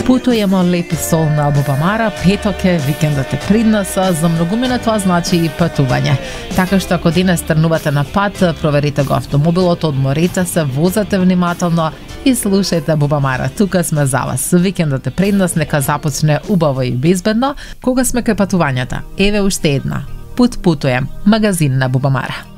Путуемо леп и сол на Бубамара, петок е, викендот е пред нас, за многумина тоа значи и патување. Така што ако денес тргнувате на пат, проверите го автомобилот, одморете се, возете внимателно и слушајте Бубамара. Тука сме за вас. Викендот е пред нас, нека започне убаво и безбедно. Кога сме кај патувањата? Еве уште една. Путуем, магазин на Бубамара.